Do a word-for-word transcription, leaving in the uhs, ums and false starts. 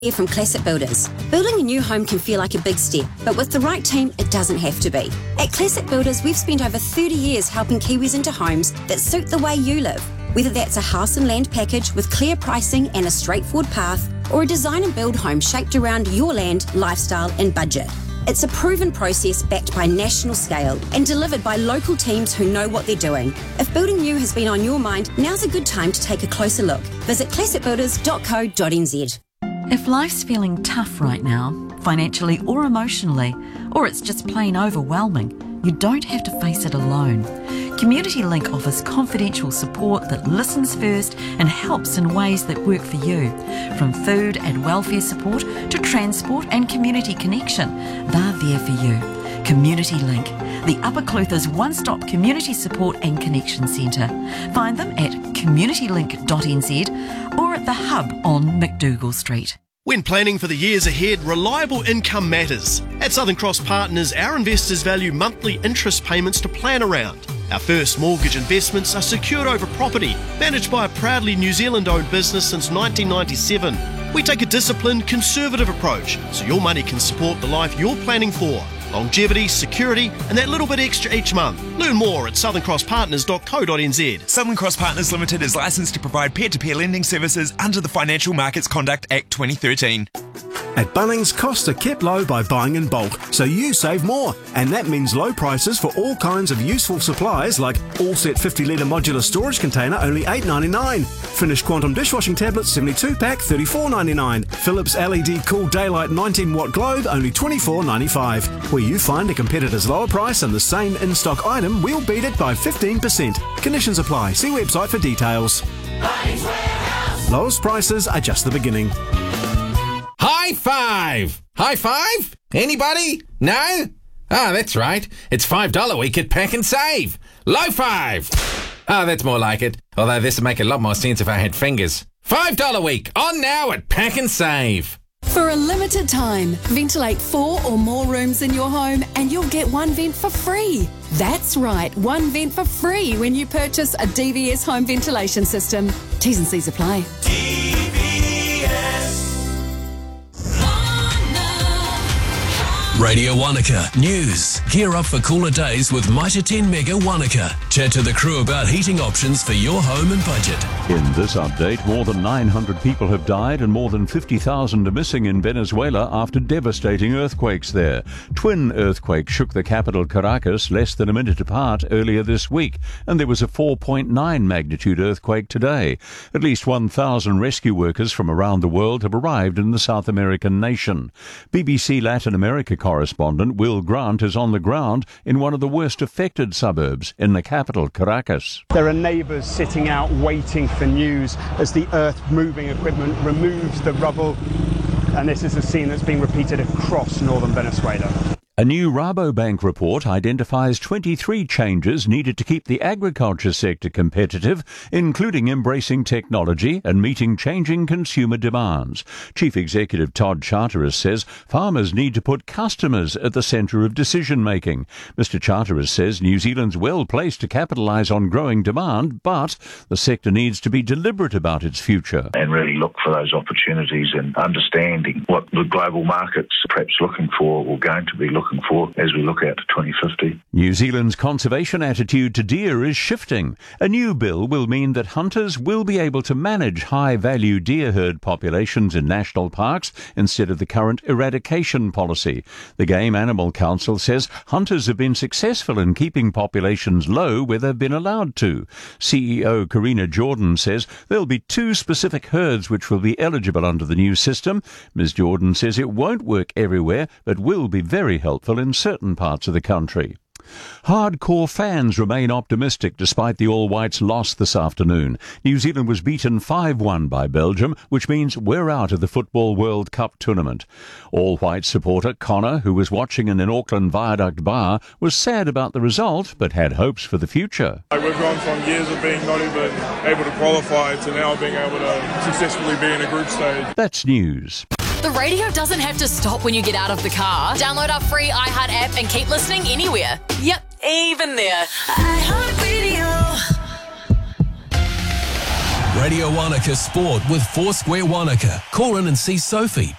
Here from Classic Builders. Building a new home can feel like a big step, but with the right team, it doesn't have to be. At Classic Builders, we've spent over thirty years helping Kiwis into homes that suit the way you live. Whether that's a house and land package with clear pricing and a straightforward path, or a design and build home shaped around your land, lifestyle and budget. It's a proven process backed by national scale and delivered by local teams who know what they're doing. If building new has been on your mind, now's a good time to take a closer look. Visit classic builders dot co dot n z. If life's feeling tough right now, financially or emotionally, or it's just plain overwhelming, you don't have to face it alone. Community Link offers confidential support that listens first and helps in ways that work for you. From food and welfare support to transport and community connection, they're there for you. Community Link, the Upper Clutha's one-stop community support and connection centre. Find them at community link dot n z or at the Hub on McDougall Street. When planning for the years ahead, reliable income matters. At Southern Cross Partners, our investors value monthly interest payments to plan around. Our first mortgage investments are secured over property, managed by a proudly New Zealand-owned business since nineteen ninety-seven. We take a disciplined, conservative approach, so your money can support the life you're planning for. Longevity, security, and that little bit extra each month. Learn more at southern cross partners dot co dot n z. Southern Cross Partners Limited is licensed to provide peer-to-peer lending services under the Financial Markets Conduct Act twenty thirteen. At Bunnings, costs are kept low by buying in bulk, so you save more. And that means low prices for all kinds of useful supplies like all-set fifty litre modular storage container, only eight dollars ninety-nine. Finished Quantum dishwashing tablets, seventy-two pack, thirty-four dollars ninety-nine. Philips L E D Cool Daylight nineteen watt globe, only twenty-four dollars ninety-five. Where you find a competitor's lower price and the same in-stock item, we'll beat it by fifteen percent. Conditions apply. See website for details. Bunnings Warehouse. Lowest prices are just the beginning. High five! High five? Anybody? No? Ah, that's right. It's five dollars week at Pack and Save. Low five! Ah, that's more like it. Although this would make a lot more sense if I had fingers. five dollars week, on now at Pack and Save. For a limited time, ventilate four or more rooms in your home and you'll get one vent for free. That's right, one vent for free when you purchase a D V S home ventilation system. T's and C's apply. D V S. Radio Wanaka News. Gear up for cooler days with Mitre ten Mega Wanaka. Chat to the crew about heating options for your home and budget. In this update, more than nine hundred people have died and more than fifty thousand are missing in Venezuela after devastating earthquakes there. Twin earthquakes shook the capital Caracas less than a minute apart earlier this week, and there was a four point nine magnitude earthquake today. At least one thousand rescue workers from around the world have arrived in the South American nation. B B C Latin America correspondent Will Grant is on the ground in one of the worst affected suburbs in the capital, Caracas. There are neighbours sitting out waiting for news as the earth-moving equipment removes the rubble, and this is a scene that's being repeated across northern Venezuela. A new Rabobank report identifies twenty-three changes needed to keep the agriculture sector competitive, including embracing technology and meeting changing consumer demands. Chief Executive Todd Charteris says farmers need to put customers at the centre of decision-making. Mister Charteris says New Zealand's well placed to capitalise on growing demand, but the sector needs to be deliberate about its future. And really look for those opportunities and understanding what the global market's perhaps looking for or going to be looking for as we look out to twenty fifty. New Zealand's conservation attitude to deer is shifting. A new bill will mean that hunters will be able to manage high-value deer herd populations in national parks instead of the current eradication policy. The Game Animal Council says hunters have been successful in keeping populations low where they've been allowed to. C E O Karina Jordan says there'll be two specific herds which will be eligible under the new system. Miz Jordan says it won't work everywhere, but will be very helpful in certain parts of the country. Hardcore fans remain optimistic despite the All Whites' loss this afternoon. New Zealand was beaten five one by Belgium, which means we're out of the Football World Cup tournament. All Whites supporter Connor, who was watching in an Auckland Viaduct bar, was sad about the result but had hopes for the future. We've gone from years of being not even able to qualify to now being able to successfully be in a group stage. That's news. The radio doesn't have to stop when you get out of the car. Download our free iHeart app and keep listening anywhere. Yep, even there. iHeartRadio. Radio Wanaka Sport with Foursquare Wanaka. Call in and see Sophie.